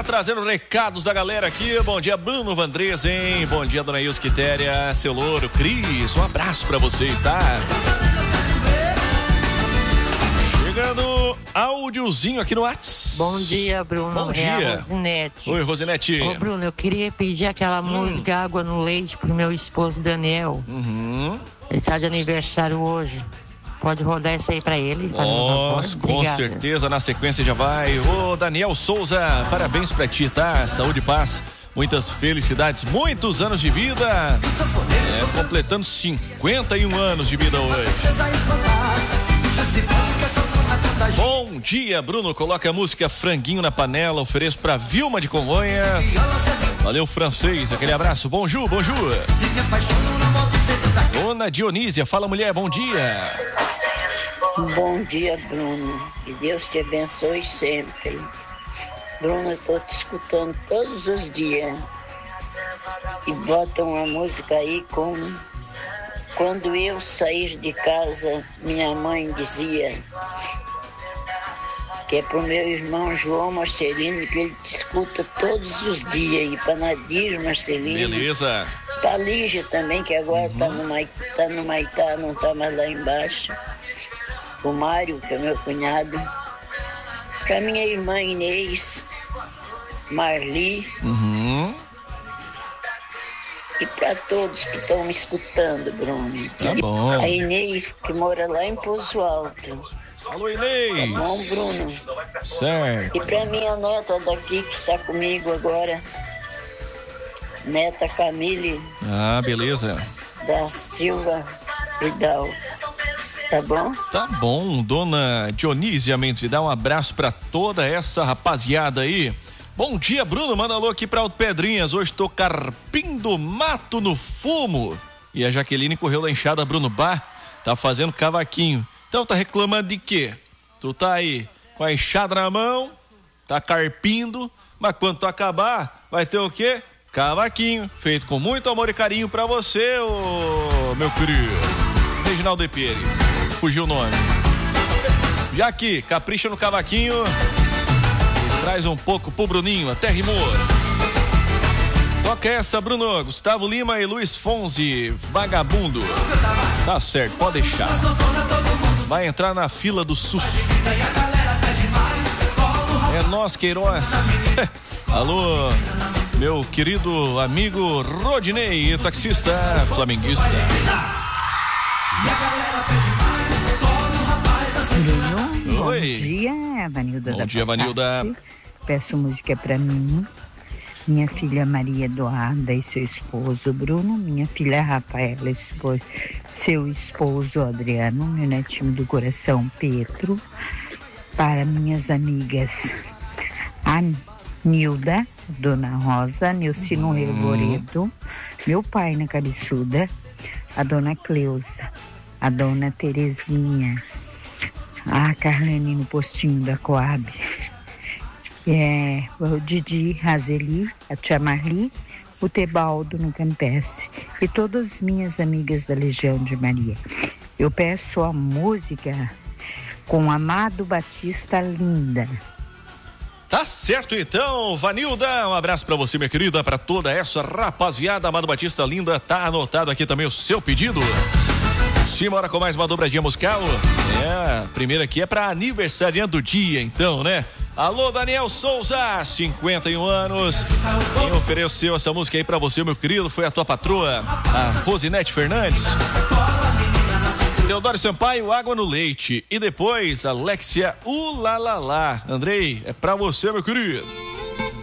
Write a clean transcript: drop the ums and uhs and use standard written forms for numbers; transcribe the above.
trazendo recados da galera aqui. Bom dia, Bruno Vandresen. Bom dia, dona Ilse Quitéria, seu louro, Cris. Um abraço pra vocês, tá? Chegando áudiozinho aqui no WhatsApp. Bom dia, Bruno. Bom dia. É a Rosinete. Oi, Rosinete. Ô, Bruno, eu queria pedir aquela música Água no Leite pro meu esposo Daniel. Ele tá de aniversário hoje. Pode rodar isso aí pra ele? Nossa, com certeza, na sequência já vai. Ô, Daniel Souza, parabéns pra ti, tá? Saúde e paz, muitas felicidades, muitos anos de vida. Completando 51 anos de vida hoje. Bom dia, Bruno, coloca a música Franguinho na Panela, ofereço pra Vilma de Congonhas. Valeu, francês, aquele abraço. Bonjour, bonjour. Dona Dionísia, fala, mulher, bom dia. Bom dia, Bruno. Que Deus te abençoe sempre. Bruno, eu tô te escutando todos os dias. E bota uma música aí com... Quando eu sair de casa, minha mãe dizia... Que é pro meu irmão João Marcelino, que ele te escuta todos os dias. E pra Nadir Marcelino. Beleza. Pra Lígia também, que agora tá no Maitá, não tá mais lá embaixo. O Mário, que é meu cunhado. Pra minha irmã Inês, Marli. E pra todos que estão me escutando, Bruno. Tá bom. A Inês, que mora lá em Poço Alto. Alô, Inês. Tá bom, Bruno? Certo. E pra minha neta daqui, que está comigo agora, neta Camille. Ah, beleza. Da Silva Vidal. Tá bom? Tá bom, dona Dionísia Mendes Vidal, um abraço pra toda essa rapaziada aí. Bom dia, Bruno, manda alô aqui pra Alto Pedrinhas, hoje tô carpindo mato no fumo. E a Jaqueline correu da enxada Bruno Bar, tá fazendo cavaquinho. Então tá reclamando de quê? Tu tá aí com a enxada na mão, tá carpindo, mas quando tu acabar, vai ter o quê? Cavaquinho, feito com muito amor e carinho pra você, ô meu querido Reginaldo Epieri. Fugiu o nome. Já que capricha no cavaquinho e traz um pouco pro Bruninho, até rimou. Toca essa, Bruno. Gustavo Lima e Luiz Fonzi, Vagabundo. Tá certo, pode deixar. Vai entrar na fila do SUS. É nós, Queiroz. Alô, meu querido amigo Rodinei, taxista flamenguista. Bruno, oi. Bom dia, Vanilda. Bom dia, Vanilda. Peço música pra mim, minha filha Maria Eduarda e seu esposo Bruno, minha filha Rafaela, seu esposo Adriano, meu netinho do coração Pedro, para minhas amigas a Nilda, Dona Rosa, Nilcino Revoredo, meu pai na Cabeçuda, a Dona Cleusa, a Dona Terezinha, a Carlene no postinho da Coab, o Didi Razeli, a Tia Marli, o Tebaldo no Campestre e todas as minhas amigas da Legião de Maria. Eu peço a música com Amado Batista Linda. Tá certo então, Vanilda, um abraço pra você, minha querida, pra toda essa rapaziada. Amado Batista Linda, tá anotado aqui também o seu pedido. Simbora com mais uma dobradinha musical. A primeira aqui é pra aniversariante do dia, então, né? Alô, Daniel Souza, 51 anos. Quem ofereceu essa música aí pra você, meu querido, foi a tua patroa, a Rosinete Fernandes. Teodoro Sampaio, Água no Leite. E depois, Alexia Ulalalá. Andrei, é pra você, meu querido.